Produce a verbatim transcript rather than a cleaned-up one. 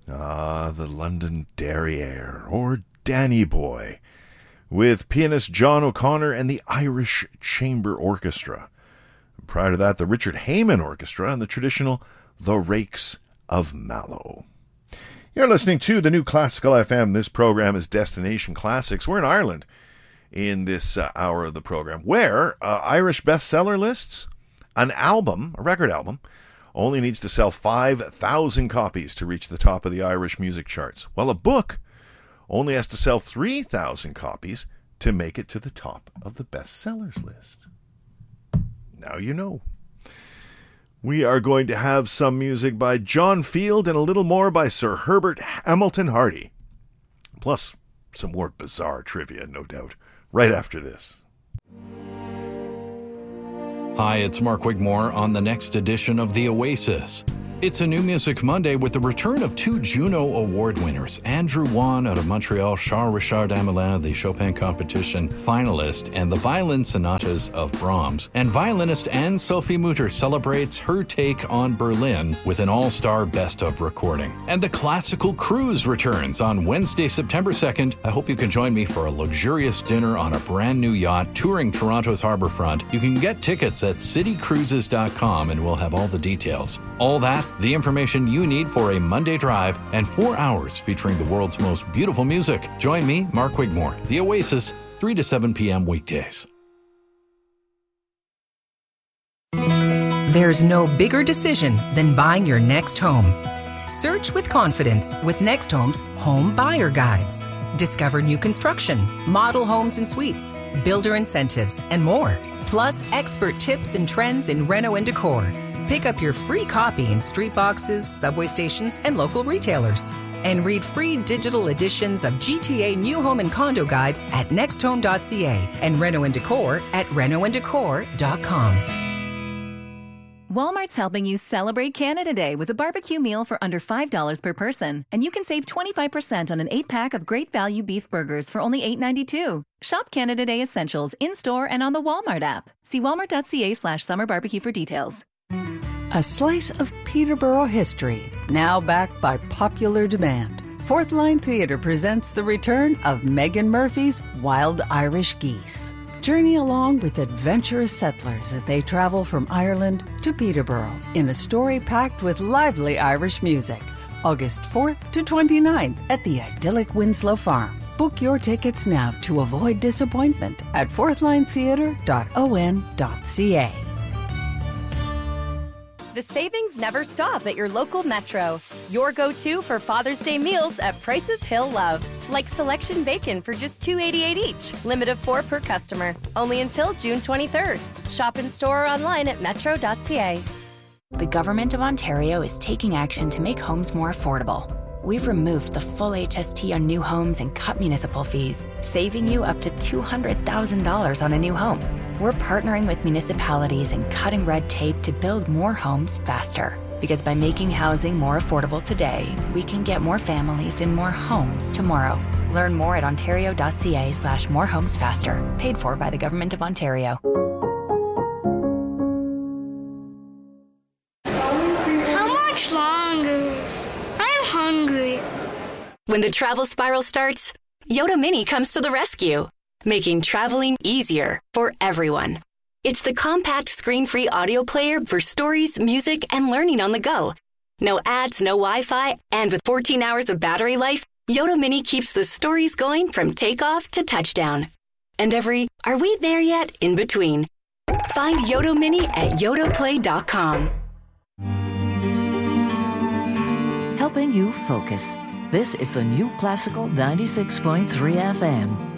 Ah, the London Derriere, or Danny Boy, with pianist John O'Connor and the Irish Chamber Orchestra. Prior to that, the Richard Heyman Orchestra and the traditional The Rakes of Mallow. You're listening to the New Classical F M. This program is Destination Classics. We're in Ireland in this uh, hour of the program, where uh, Irish bestseller lists, an album, a record album, only needs to sell five thousand copies to reach the top of the Irish music charts, while a book only has to sell three thousand copies to make it to the top of the bestsellers list. Now you know. We are going to have some music by John Field and a little more by Sir Herbert Hamilton Hardy. Plus, some more bizarre trivia, no doubt, right after this. Hi, it's Mark Wigmore on the next edition of The Oasis. It's a New Music Monday with the return of two Juno Award winners, Andrew Wan out of Montreal, Charles Richard Amelin, the Chopin competition finalist, and the violin sonatas of Brahms. And violinist Anne-Sophie Mutter celebrates her take on Berlin with an all-star best of recording. And the Classical Cruise returns on Wednesday, September second. I hope you can join me for a luxurious dinner on a brand new yacht touring Toronto's harborfront. You can get tickets at city cruises dot com and we'll have all the details. All that, the information you need for a Monday drive, and four hours featuring the world's most beautiful music. Join me, Mark Wigmore, The Oasis, three to seven p.m. weekdays. There's no bigger decision than buying your next home. Search with confidence with Next Home's Home Buyer Guides. Discover new construction, model homes and suites, builder incentives, and more. Plus, expert tips and trends in reno and decor. Pick up your free copy in street boxes, subway stations, and local retailers. And read free digital editions of G T A New Home and Condo Guide at next home dot c a and Reno and Decor at reno and decor dot com. Walmart's helping you celebrate Canada Day with a barbecue meal for under five dollars per person. And you can save twenty-five percent on an eight-pack of great value beef burgers for only eight ninety-two. Shop Canada Day essentials in-store and on the Walmart app. See walmart dot c a slash summer barbecue for details. A slice of Peterborough history, now backed by popular demand. Fourth Line Theatre presents the return of Megan Murphy's Wild Irish Geese. Journey along with adventurous settlers as they travel from Ireland to Peterborough in a story packed with lively Irish music. August fourth to twenty-ninth at the idyllic Winslow Farm. Book your tickets now to avoid disappointment at fourth line theatre dot o n dot c a. The savings never stop at your local Metro. Your go-to for Father's Day meals at prices he'll love. Like selection bacon for just two dollars and eighty-eight cents each. Limit of four per customer. Only until June twenty-third. Shop in store or online at metro dot c a. The Government of Ontario is taking action to make homes more affordable. We've removed the full H S T on new homes and cut municipal fees, saving you up to two hundred thousand dollars on a new home. We're partnering with municipalities and cutting red tape to build more homes faster. Because by making housing more affordable today, we can get more families in more homes tomorrow. Learn more at ontario dot c a slash more homes faster. Paid for by the Government of Ontario. How much longer? I'm hungry. When the travel spiral starts, Yoda Mini comes to the rescue, making traveling easier for everyone. It's the compact screen-free audio player for stories, music, and learning on the go. No ads, no Wi-Fi, and with fourteen hours of battery life, Yoda Mini keeps the stories going from takeoff to touchdown. And every "are we there yet?" in between. Find Yoda Mini at yoda play dot com. Helping you focus. This is the New Classical ninety-six point three F M.